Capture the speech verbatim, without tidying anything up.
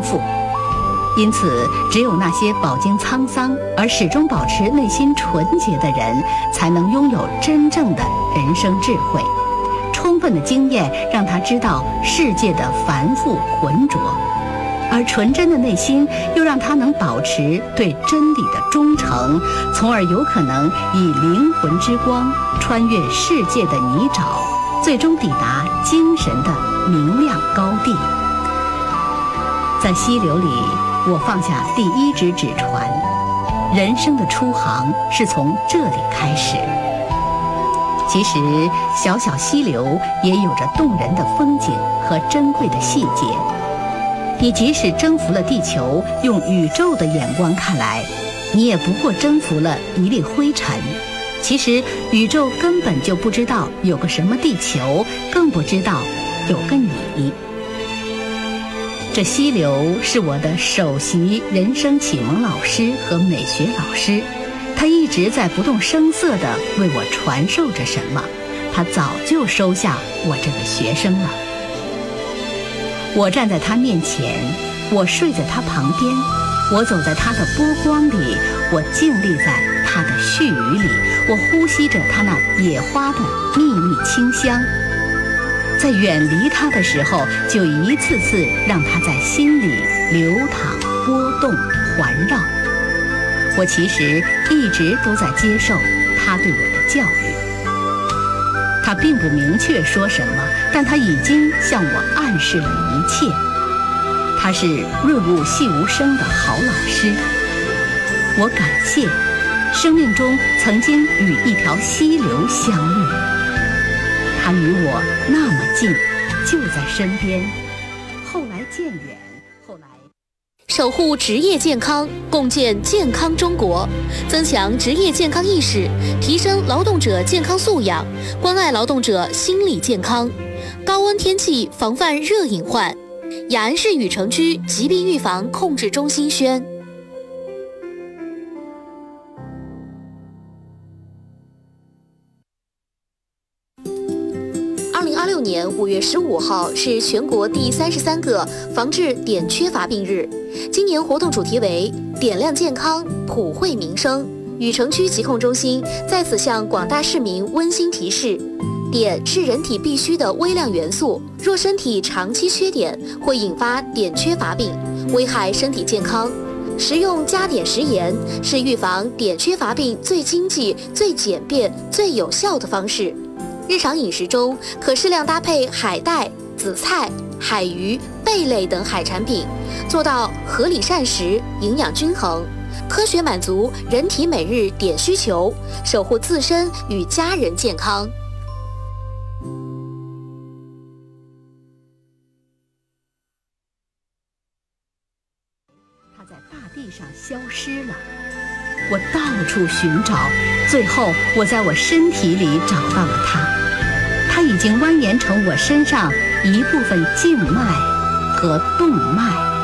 富。因此，只有那些饱经沧桑而始终保持内心纯洁的人，才能拥有真正的人生智慧。充分的经验让他知道世界的繁复浑浊，而纯真的内心又让他能保持对真理的忠诚，从而有可能以灵魂之光穿越世界的泥沼，最终抵达精神的明亮高地。在溪流里，我放下第一只纸船，人生的出航是从这里开始。其实，小小溪流也有着动人的风景和珍贵的细节。你即使征服了地球，用宇宙的眼光看来，你也不过征服了一粒灰尘。其实，宇宙根本就不知道有个什么地球，更不知道有个你。这溪流是我的首席人生启蒙老师和美学老师，他一直在不动声色地为我传授着什么，他早就收下我这个学生了。我站在他面前，我睡在他旁边，我走在他的波光里，我静立在他的絮语里，我呼吸着他那野花的秘密清香。在远离他的时候，就一次次让他在心里流淌、波动、环绕。我其实一直都在接受他对我的教育。他并不明确说什么，但他已经向我暗示了一切。他是润物细无声的好老师。我感谢生命中曾经与一条溪流相遇，他与我那么近，就在身边。后来渐远，后来守护职业健康，共建健康中国，增强职业健康意识，提升劳动者健康素养，关爱劳动者心理健康。高温天气防范热隐患。雅安市禹城区疾病预防控制中心宣。二零二六年五月十五号是全国第三十三个防治碘缺乏病日。今年活动主题为“碘量健康，普惠民生”。禹城区疾控中心在此向广大市民温馨提示：碘是人体必需的微量元素，若身体长期缺碘，会引发碘缺乏病，危害身体健康。食用加碘食盐是预防碘缺乏病最经济、最简便、最有效的方式。日常饮食中可适量搭配海带、紫菜、海鱼、贝类等海产品，做到合理膳食、营养均衡，科学满足人体每日碘需求，守护自身与家人健康。 它在大地上消失了，我到处寻找，最后我在我身体里找到了它。它已经蜿蜒成我身上一部分静脉和动脉。